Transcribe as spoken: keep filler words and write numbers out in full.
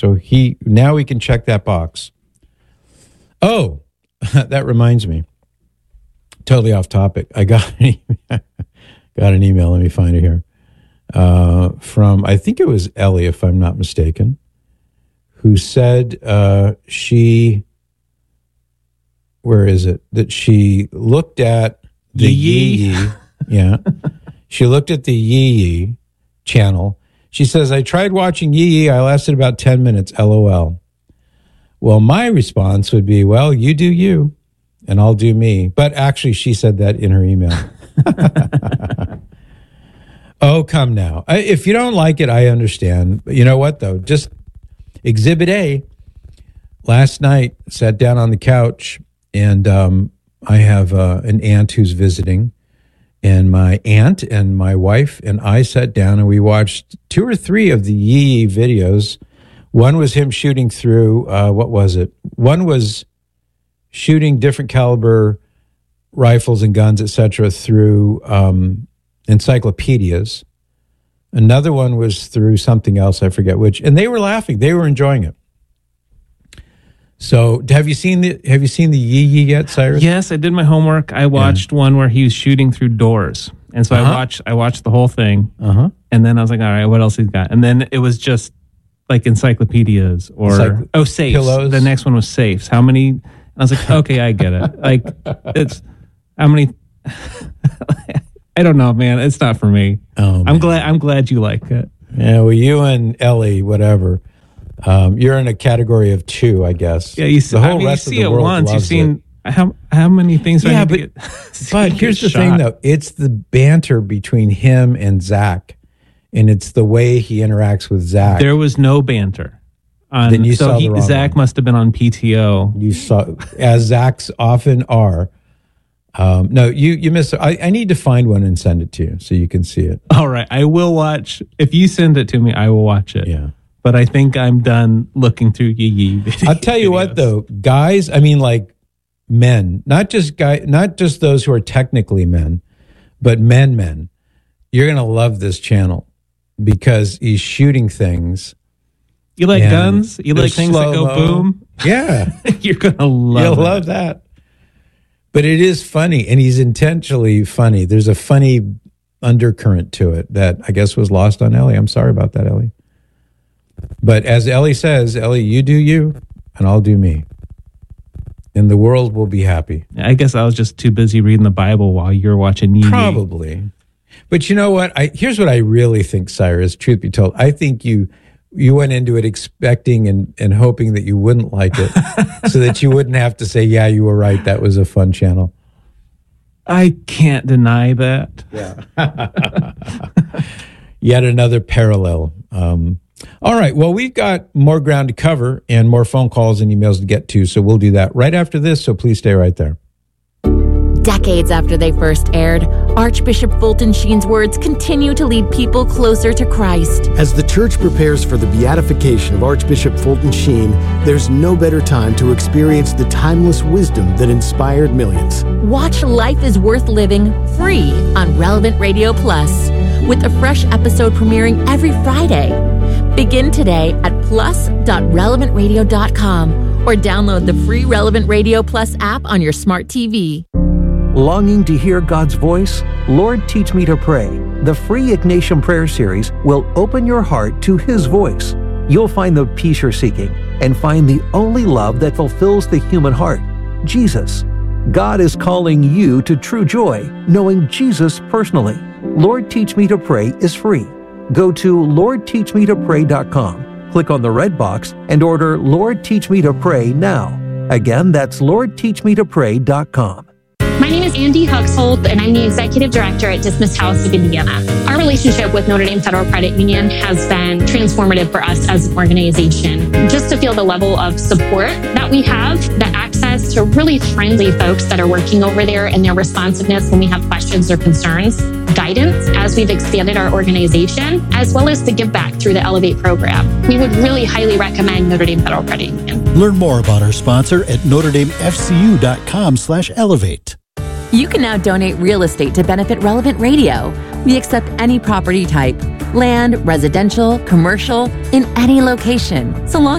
So he now we can check that box. Oh, that reminds me. Totally off topic. I got an email, got an email. Let me find it here. Uh, from, I think it was Ellie, if I'm not mistaken, who said uh, she, where is it? That she looked at the Yee Yee. Yeah. She looked at the Yee Yee channel. She says, I tried watching Yee Yee. I lasted about ten minutes, LOL. Well, my response would be, well, you do you, and I'll do me. But actually, she said that in her email. Oh, come now. I, if you don't like it, I understand. But you know what, though? Just Exhibit A. Last night, sat down on the couch, and um, I have uh, an aunt who's visiting. And my aunt and my wife and I sat down and we watched two or three of the Yee Yee videos. One was him shooting through, uh, what was it? One was shooting different caliber rifles and guns, et cetera, through um, encyclopedias. Another one was through something else, I forget which. And they were laughing. They were enjoying it. So, have you seen the Have you seen the Yee Yee yet, Cyrus? Yes, I did my homework. I watched yeah. one where he was shooting through doors, and so uh-huh. I watched. I watched the whole thing, uh-huh. and then I was like, "All right, what else he's got?" And then it was just like encyclopedias or Encycl- oh, safes. Pillows. The next one was safes. How many? And I was like, "Okay, I get it." Like it's how many? I don't know, man. It's not for me. Oh, I'm glad. I'm glad you like it. Yeah, well, you and Ellie, whatever. Um, you're in a category of two, I guess. Yeah, you see, the whole I mean, rest you see of the it world once. You've seen it. how how many things? Yeah, I but get, but here's the shot. thing, though. It's the banter between him and Zach, and it's the way he interacts with Zach. There was no banter. On, then you so saw he, the wrong Zach one. Must have been on P T O. You saw, as Zach's often are. Um, no, you you missed. I, I need to find one and send it to you so you can see it. All right, I will watch. If you send it to me, I will watch it. Yeah. But I think I'm done looking through Yee Yee videos. I'll tell you what, though, guys. I mean, like men, not just guy, not just those who are technically men, but men, men. You're gonna love this channel because he's shooting things. You like guns? You like things that go boom? Yeah, you're gonna love. You'll it. love that. But it is funny, and he's intentionally funny. There's a funny undercurrent to it that I guess was lost on Ellie. I'm sorry about that, Ellie. But as Ellie says, Ellie, you do you, and I'll do me. And the world will be happy. I guess I was just too busy reading the Bible while you're watching Yee Yee. Probably. But you know what? I here's what I really think, Cyrus, truth be told. I think you you went into it expecting and, and hoping that you wouldn't like it so that you wouldn't have to say, yeah, you were right. That was a fun channel. I can't deny that. Yeah. Yet another parallel. Um All right. Well, we've got more ground to cover and more phone calls and emails to get to, so we'll do that right after this, so please stay right there. Decades after they first aired, Archbishop Fulton Sheen's words continue to lead people closer to Christ. As the church prepares for the beatification of Archbishop Fulton Sheen, there's no better time to experience the timeless wisdom that inspired millions. Watch Life is Worth Living free on Relevant Radio Plus, with a fresh episode premiering every Friday. Begin today at plus dot relevant radio dot com or download the free Relevant Radio Plus app on your smart T V. Longing to hear God's voice? Lord, Teach Me to Pray. The free Ignatian Prayer Series will open your heart to His voice. You'll find the peace you're seeking and find the only love that fulfills the human heart, Jesus. God is calling you to true joy, knowing Jesus personally. Lord, Teach Me to Pray is free. Go to lord teach me to pray dot com, click on the red box, and order Lord Teach Me to Pray now. Again, that's lord teach me to pray dot com. My name is Andy Huxhold, and I'm the Executive Director at Dismissed House of Indiana. Our relationship with Notre Dame Federal Credit Union has been transformative for us as an organization. Just to feel the level of support that we have, the access to really friendly folks that are working over there, and their responsiveness when we have questions or concerns, guidance as we've expanded our organization, as well as the give back through the Elevate program. We would really highly recommend Notre Dame Federal Credit Union. Learn more about our sponsor at notre dame f c u dot com slash elevate. You can now donate real estate to benefit Relevant Radio. We accept any property type, land, residential, commercial, in any location, so long